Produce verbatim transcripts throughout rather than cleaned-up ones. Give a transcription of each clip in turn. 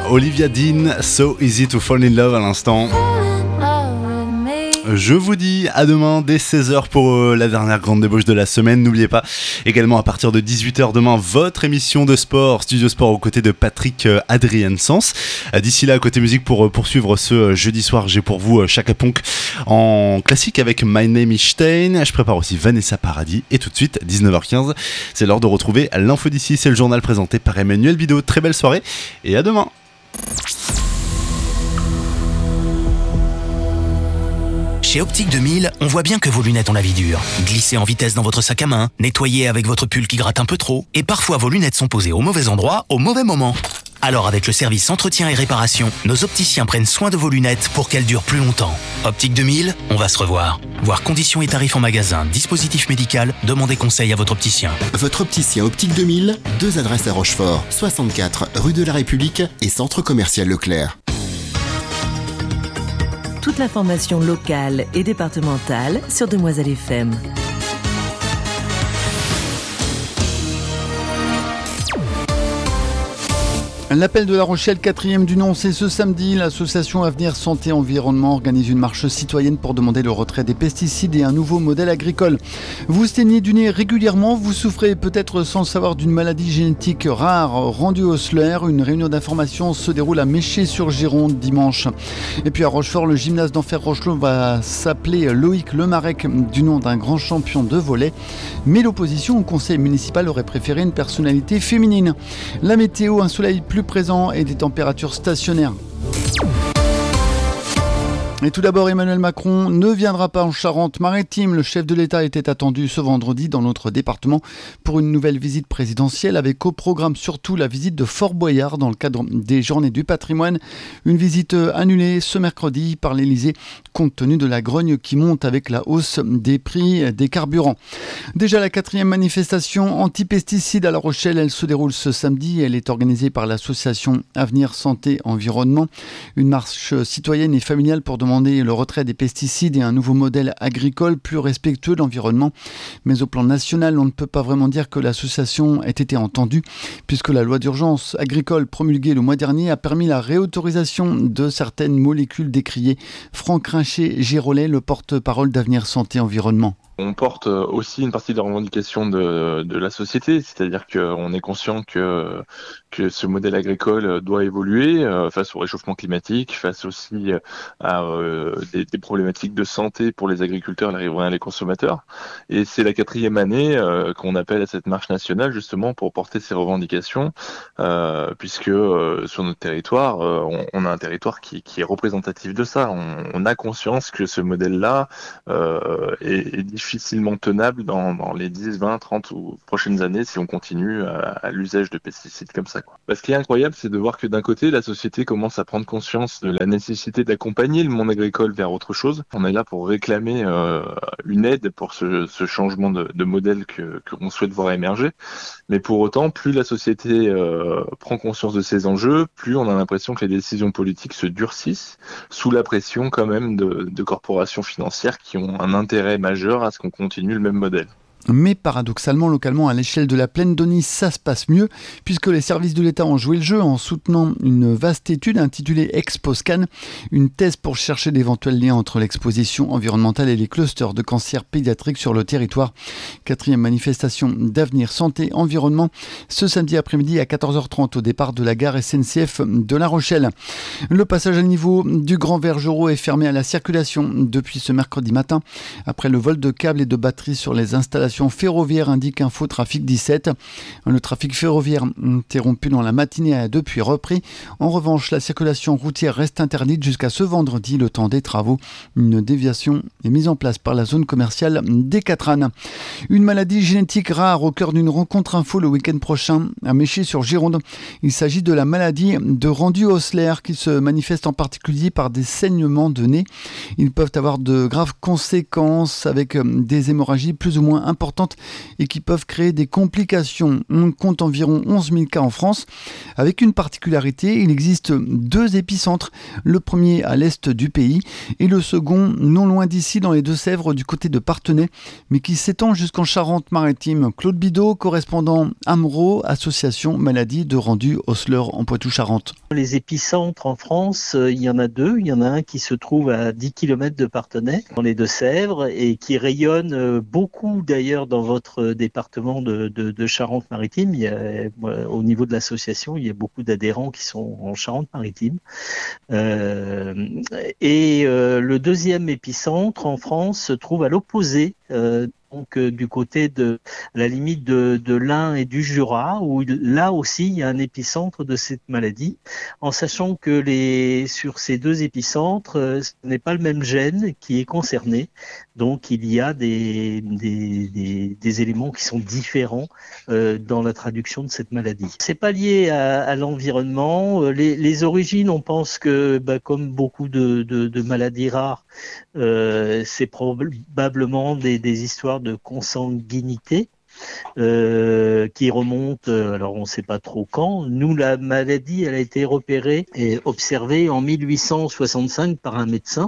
Olivia Dean, So Easy to Fall in Love à l'instant. Je vous dis à demain dès seize heures pour euh, la dernière grande débauche de la semaine. N'oubliez pas également à partir de dix-huit heures demain votre émission de sport, Studio Sport aux côtés de Patrick euh, Adrien Sens. Euh, d'ici là, côté musique pour euh, poursuivre ce euh, jeudi soir, j'ai pour vous euh, Chaka Ponk en classique avec My Name is Stein. Je prépare aussi Vanessa Paradis et tout de suite dix-neuf heures quinze, c'est l'heure de retrouver l'info d'ici. C'est le journal présenté par Emmanuel Bidot. Très belle soirée et à demain. Chez Optique deux mille, on voit bien que vos lunettes ont la vie dure. Glissez en vitesse dans votre sac à main, nettoyez avec votre pull qui gratte un peu trop, et parfois vos lunettes sont posées au mauvais endroit, au mauvais moment. Alors avec le service entretien et réparation, nos opticiens prennent soin de vos lunettes pour qu'elles durent plus longtemps. Optique deux mille, on va se revoir. Voir conditions et tarifs en magasin, dispositif médical, demandez conseil à votre opticien. Votre opticien Optique deux mille, deux adresses à Rochefort, soixante-quatre rue de la République et centre commercial Leclerc. Toute l'information locale et départementale sur Demoiselle F M. L'appel de La Rochelle, quatrième du nom, c'est ce samedi. L'association Avenir Santé Environnement organise une marche citoyenne pour demander le retrait des pesticides et un nouveau modèle agricole. Vous saignez du nez régulièrement, vous souffrez peut-être sans le savoir d'une maladie génétique rare rendue Osler. Une réunion d'information se déroule à Méché-sur-Gironde dimanche. Et puis à Rochefort, le gymnase d'Enfer Rochelot va s'appeler Loïc Lemarec, du nom d'un grand champion de volley. Mais l'opposition au conseil municipal aurait préféré une personnalité féminine. La météo, un soleil plus présent et des températures stationnaires. Et tout d'abord, Emmanuel Macron ne viendra pas en Charente-Maritime. Le chef de l'État était attendu ce vendredi dans notre département pour une nouvelle visite présidentielle avec au programme surtout la visite de Fort Boyard dans le cadre des Journées du patrimoine. Une visite annulée ce mercredi par l'Élysée compte tenu de la grogne qui monte avec la hausse des prix des carburants. Déjà la quatrième manifestation anti-pesticides à La Rochelle, elle se déroule ce samedi. Elle est organisée par l'association Avenir Santé Environnement. Une marche citoyenne et familiale pour demander le retrait des pesticides et un nouveau modèle agricole plus respectueux de l'environnement. Mais au plan national, on ne peut pas vraiment dire que l'association ait été entendue, puisque la loi d'urgence agricole promulguée le mois dernier a permis la réautorisation de certaines molécules décriées. Franck Rinchet-Girolet, le porte-parole d'Avenir Santé Environnement. On porte aussi une partie des revendications de, de la société, c'est-à-dire qu'on est conscient que, que ce modèle agricole doit évoluer euh, face au réchauffement climatique, face aussi à euh, des, des problématiques de santé pour les agriculteurs, les riverains et les consommateurs. Et c'est la quatrième année euh, qu'on appelle à cette marche nationale justement pour porter ces revendications, euh, puisque euh, sur notre territoire, euh, on, on a un territoire qui, qui est représentatif de ça. On, on a conscience que ce modèle-là euh, est, est difficilement tenable dans, dans les dix, vingt, trente ou prochaines années si on continue à, à l'usage de pesticides comme ça, quoi. Ce qui est incroyable, c'est de voir que d'un côté, la société commence à prendre conscience de la nécessité d'accompagner le monde agricole vers autre chose. On est là pour réclamer euh, une aide pour ce, ce changement de, de modèle que, que l'on souhaite voir émerger. Mais pour autant, plus la société euh, prend conscience de ces enjeux, plus on a l'impression que les décisions politiques se durcissent sous la pression quand même de, de corporations financières qui ont un intérêt majeur à ce qu'on continue le même modèle. Mais paradoxalement, localement, à l'échelle de la plaine d'Aunis, ça se passe mieux, puisque les services de l'État ont joué le jeu en soutenant une vaste étude intitulée ExpoScan, une thèse pour chercher d'éventuels liens entre l'exposition environnementale et les clusters de cancer pédiatrique sur le territoire. Quatrième manifestation d'Avenir Santé Environnement, ce samedi après-midi à quatorze heures trente au départ de la gare S N C F de La Rochelle. Le passage à niveau du Grand Vergerot est fermé à la circulation depuis ce mercredi matin, après le vol de câbles et de batteries sur les installations ferroviaire, indique Info Trafic dix-sept. Le trafic ferroviaire interrompu dans la matinée a depuis repris. En revanche, la circulation routière reste interdite jusqu'à ce vendredi, le temps des travaux. Une déviation est mise en place par la zone commerciale des Quatranes. Une maladie génétique rare au cœur d'une rencontre info le week-end prochain à Méché-sur-Gironde. Il s'agit de la maladie de rendu Osler qui se manifeste en particulier par des saignements de nez. Ils peuvent avoir de graves conséquences avec des hémorragies plus ou moins importantes importantes et qui peuvent créer des complications. On compte environ onze mille cas en France. Avec une particularité, il existe deux épicentres. Le premier à l'est du pays et le second non loin d'ici dans les Deux-Sèvres du côté de Parthenay, mais qui s'étend jusqu'en Charente-Maritime. Claude Bidot, correspondant AMRO, association maladie de rendu Osler en Poitou-Charentes. Les épicentres en France, il y en a deux. Il y en a un qui se trouve à dix kilomètres de Parthenay, dans les Deux-Sèvres, et qui rayonne beaucoup d'ailleurs dans votre département de, de, de Charente-Maritime. Il y a, au niveau de l'association, il y a beaucoup d'adhérents qui sont en Charente-Maritime. Euh, et euh, le deuxième épicentre en France se trouve à l'opposé, euh, donc euh, du côté de la limite de, de l'Ain et du Jura, où là aussi il y a un épicentre de cette maladie, en sachant que les, sur ces deux épicentres, euh, ce n'est pas le même gène qui est concerné, donc il y a des, des, des, des éléments qui sont différents euh, dans la traduction de cette maladie. C'est pas lié à, à l'environnement. Les, les origines, on pense que, bah, comme beaucoup de, de, de maladies rares, euh, c'est probablement des, des histoires de consanguinité euh, qui remontent, alors on ne sait pas trop quand. Nous, la maladie, elle a été repérée et observée en mille huit cent soixante-cinq par un médecin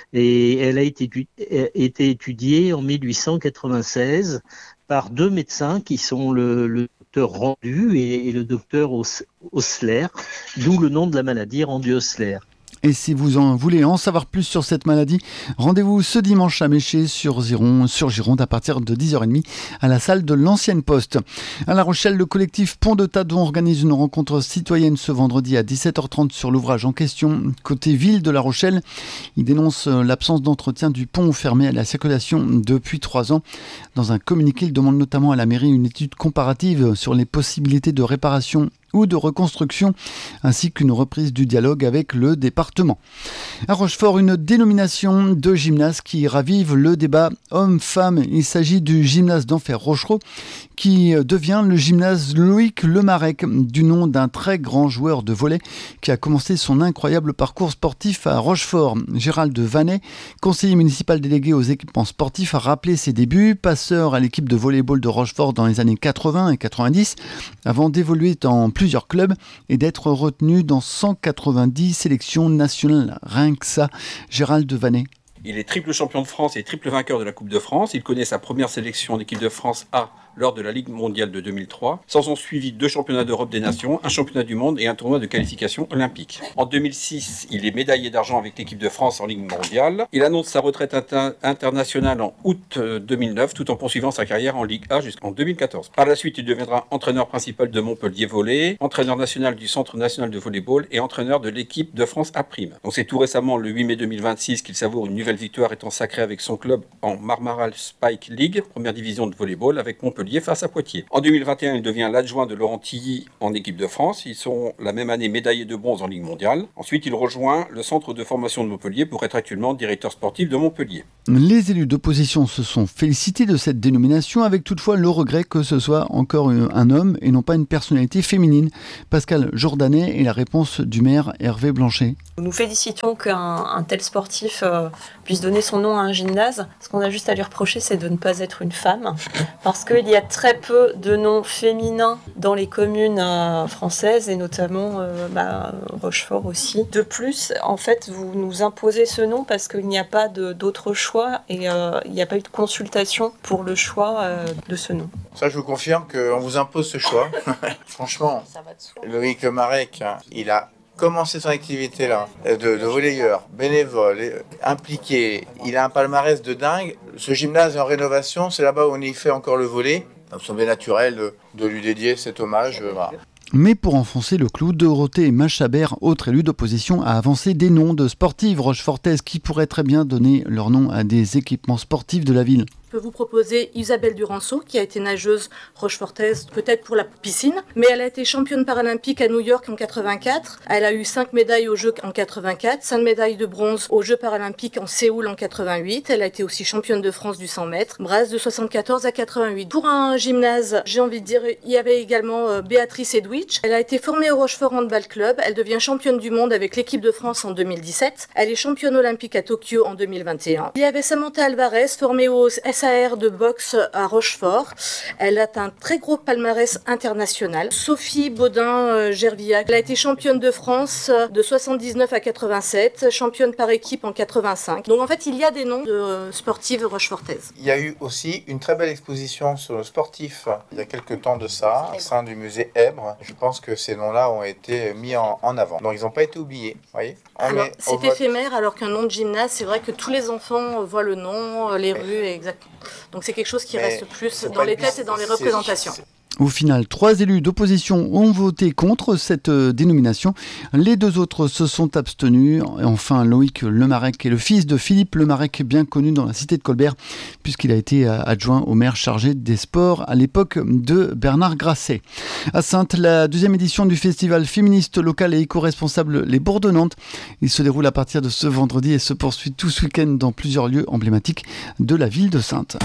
et elle a été, été étudiée en mille huit cent quatre-vingt-seize par deux médecins qui sont le, le docteur Rendu et, et le docteur Osler, d'où le nom de la maladie, Rendu Osler. Et si vous en voulez en savoir plus sur cette maladie, rendez-vous ce dimanche à Méché sur, Gironde, sur Gironde à partir de dix heures trente à la salle de l'Ancienne Poste. À La Rochelle, le collectif Pont de Tadon organise une rencontre citoyenne ce vendredi à dix-sept heures trente sur l'ouvrage en question. Côté ville de La Rochelle, il dénonce l'absence d'entretien du pont fermé à la circulation depuis trois ans. Dans un communiqué, il demande notamment à la mairie une étude comparative sur les possibilités de réparation ou de reconstruction, ainsi qu'une reprise du dialogue avec le département. À Rochefort, une dénomination de gymnase qui ravive le débat homme-femme. Il s'agit du gymnase d'Enfer Rochereau, qui devient le gymnase Loïc Lemarec, du nom d'un très grand joueur de volley qui a commencé son incroyable parcours sportif à Rochefort. Gérald Vanet, conseiller municipal délégué aux équipements sportifs, a rappelé ses débuts, passeur à l'équipe de volleyball de Rochefort dans les années quatre-vingts et quatre-vingt-dix, avant d'évoluer en plusieurs clubs et d'être retenu dans cent quatre-vingt-dix sélections nationales. Rien que ça, Gérald Vanet. Il est triple champion de France et triple vainqueur de la Coupe de France. Il connaît sa première sélection en équipe de France A lors de la Ligue mondiale de deux mille trois. S'en sont suivis deux championnats d'Europe des Nations, un championnat du monde et un tournoi de qualification olympique. En deux mille six, il est médaillé d'argent avec l'équipe de France en Ligue mondiale. Il annonce sa retraite inter- internationale en août deux mille neuf, tout en poursuivant sa carrière en Ligue A jusqu'en deux mille quatorze. Par la suite, il deviendra entraîneur principal de Montpellier Volley, entraîneur national du Centre national de volleyball et entraîneur de l'équipe de France A'. Donc c'est tout récemment, le huit mai deux mille vingt-six, qu'il savoure une nouvelle victoire étant sacré avec son club en Marmaral Spike League, première division de volleyball, avec Montpellier face à Poitiers. En deux mille vingt et un, il devient l'adjoint de Laurent Tilly en équipe de France. Ils sont la même année médaillés de bronze en Ligue mondiale. Ensuite, il rejoint le centre de formation de Montpellier pour être actuellement directeur sportif de Montpellier. Les élus d'opposition se sont félicités de cette dénomination, avec toutefois le regret que ce soit encore un homme et non pas une personnalité féminine. Pascal Jourdanet et la réponse du maire Hervé Blanchet. Nous nous félicitons qu'un un tel sportif euh, puisse donner son nom à un gymnase. Ce qu'on a juste à lui reprocher, c'est de ne pas être une femme, parce qu'il y a très peu de noms féminins dans les communes euh, françaises, et notamment euh, bah, Rochefort aussi. De plus, en fait, vous nous imposez ce nom parce qu'il n'y a pas de, d'autre choix, et euh, il n'y a pas eu de consultation pour le choix euh, de ce nom. Ça, je vous confirme qu'on vous impose ce choix. Franchement, Loïc Lemarec, il a commencé son activité là, de, de volleyeur, bénévole, impliqué. Il a un palmarès de dingue. Ce gymnase est en rénovation, c'est là-bas où on y fait encore le volley. Ça me semblait naturel de, de lui dédier cet hommage. Voilà. Mais pour enfoncer le clou, Dorothée Machabert, autre élue d'opposition, a avancé des noms de sportives rochefortaises qui pourraient très bien donner leur nom à des équipements sportifs de la ville. Je peux vous proposer Isabelle Duranceau, qui a été nageuse rochefortaise, peut-être pour la piscine, mais elle a été championne paralympique à New York en quatre-vingt-quatre. Elle a eu cinq médailles aux Jeux en quatre-vingt-quatre, cinq médailles de bronze aux Jeux paralympiques en Séoul en quatre-vingt-huit. Elle a été aussi championne de France du cent mètres, brasse de soixante-quatorze à quatre-vingt-huit. Pour un gymnase, j'ai envie de dire, il y avait également euh, Béatrice Edwidge. Elle a été formée au Rochefort Handball Club. Elle devient championne du monde avec l'équipe de France en deux mille dix-sept. Elle est championne olympique à Tokyo en deux mille vingt et un. Il y avait Samantha Alvarez, formée au S S A R de boxe à Rochefort. Elle a un très gros palmarès international. Sophie Baudin-Gervillac, elle a été championne de France de soixante-dix-neuf à quatre-vingt-sept, championne par équipe en quatre-vingt-cinq. Donc en fait, il y a des noms de sportives rochefortaises. Il y a eu aussi une très belle exposition sur le sportif il y a quelques temps de ça, au sein du musée Èbre. Je pense que ces noms-là ont été mis en, en avant. Donc ils n'ont pas été oubliés, voyez. Alors, c'est éphémère, alors qu'un nom de gymnase, c'est vrai que tous les enfants voient le nom, les mais, rues, exactement. Donc c'est quelque chose qui reste plus dans les têtes et dans les représentations. C'est... Au final, trois élus d'opposition ont voté contre cette euh, dénomination. Les deux autres se sont abstenus. Et enfin, Loïc Lemarec est le fils de Philippe Lemarec, bien connu dans la cité de Colbert, puisqu'il a été euh, adjoint au maire chargé des sports à l'époque de Bernard Grasset. À Saintes, la deuxième édition du festival féministe local et éco-responsable Les Bourdonnantes. Il se déroule à partir de ce vendredi et se poursuit tout ce week-end dans plusieurs lieux emblématiques de la ville de Saintes.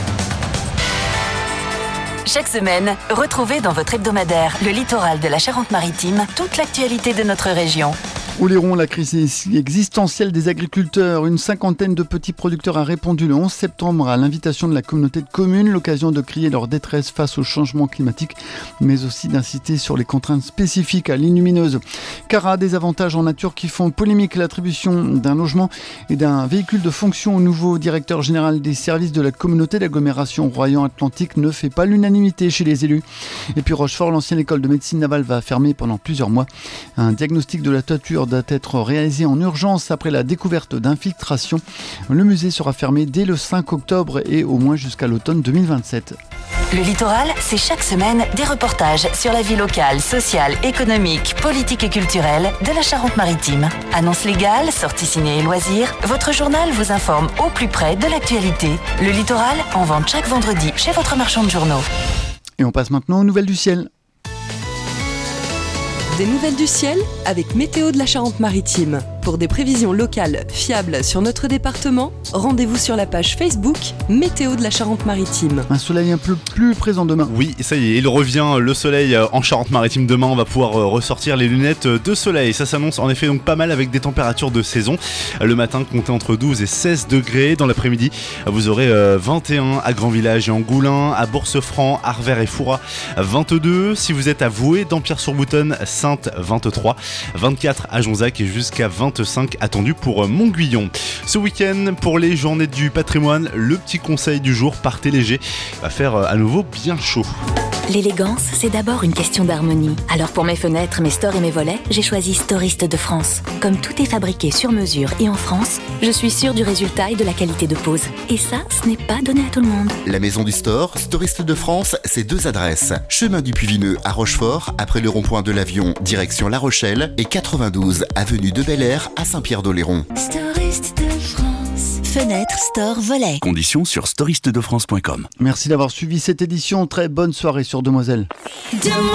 Chaque semaine, retrouvez dans votre hebdomadaire Le Littoral de la Charente-Maritime toute l'actualité de notre région. Oléron, la crise existentielle des agriculteurs. Une cinquantaine de petits producteurs a répondu le onze septembre à l'invitation de la communauté de communes, l'occasion de crier leur détresse face au changement climatique, mais aussi d'inciter sur les contraintes spécifiques à ligne lumineuse. Cara, des avantages en nature qui font polémique, l'attribution d'un logement et d'un véhicule de fonction au nouveau directeur général des services de la communauté d'agglomération Royan-Atlantique ne fait pas l'unanimité chez les élus. Et puis Rochefort, l'ancienne école de médecine navale va fermer pendant plusieurs mois. Un diagnostic de la toiture doit être réalisé en urgence après la découverte d'infiltration. Le musée sera fermé dès le cinq octobre et au moins jusqu'à l'automne deux mille vingt-sept. Le Littoral, c'est chaque semaine des reportages sur la vie locale, sociale, économique, politique et culturelle de la Charente-Maritime. Annonces légales, sorties ciné et loisirs, votre journal vous informe au plus près de l'actualité. Le Littoral, en vente chaque vendredi chez votre marchand de journaux. Et on passe maintenant aux nouvelles du ciel. Des nouvelles du ciel avec Météo de la Charente-Maritime. Pour des prévisions locales fiables sur notre département, rendez-vous sur la page Facebook Météo de la Charente-Maritime. Un soleil un peu plus présent demain. Oui, ça y est, il revient, le soleil en Charente-Maritime. Demain, on va pouvoir ressortir les lunettes de soleil. Ça s'annonce en effet donc pas mal avec des températures de saison. Le matin, comptez entre douze et seize degrés. Dans l'après-midi, vous aurez vingt et un à Grand Village et Angoulins, à Bourse-Franc, Arvert et Fouras, vingt-deux. Si vous êtes à Voué, Dampierre-sur-Boutonne, Saintes, vingt-trois, vingt-quatre à Jonzac et jusqu'à vingt-cinq attendus pour Montguillon. Ce week-end, pour les journées du patrimoine, le petit conseil du jour, partez léger, va faire à nouveau bien chaud. L'élégance, c'est d'abord une question d'harmonie. Alors pour mes fenêtres, mes stores et mes volets, j'ai choisi Storiste de France. Comme tout est fabriqué sur mesure et en France, je suis sûre du résultat et de la qualité de pose. Et ça, ce n'est pas donné à tout le monde. La maison du store, Storiste de France, c'est deux adresses. Chemin du Puy-Vineux à Rochefort, après le rond-point de l'Avion, direction La Rochelle, et quatre-vingt-douze avenue de Bel-Air à Saint-Pierre-d'Oléron. Storiste de France. Fenêtre, store, volet. Conditions sur storiste de france point com. Merci d'avoir suivi cette édition. Très bonne soirée sur Demoiselle.